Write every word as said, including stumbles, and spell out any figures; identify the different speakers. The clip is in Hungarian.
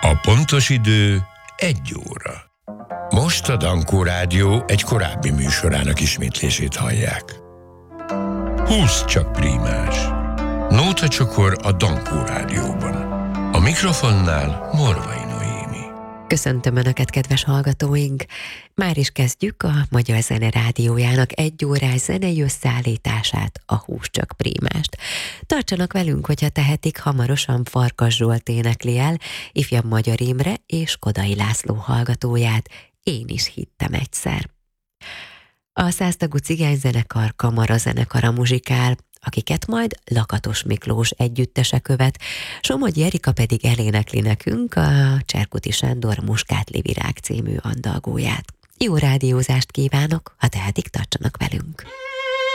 Speaker 1: A pontos idő egy óra. Most a Dankó Rádió egy korábbi műsorának ismétlését hallják. Húsz csak prímás. Nótacsokor a Dankó Rádióban. A mikrofonnál Morvai Noémi.
Speaker 2: Köszöntöm Önöket, kedves hallgatóink! Már is kezdjük a Magyar Zene Rádiójának egy órás zenei összeállítását, a Húsz csak prímást. Tartsanak velünk, hogyha tehetik, hamarosan Farkas Zsolt énekli el ifjabb Magyar Imre és Kodai László hallgatóját, Én is hittem egyszer. A száztagú cigányzenekar kamarazenekara muzsikál, akiket majd Lakatos Miklós együttese követ, Somogyi Erika pedig elénekli nekünk a Cserkuti Sándor Muskátli Virág című andalgóját. Jó rádiózást kívánok, ha tehetik, tartsanak velünk!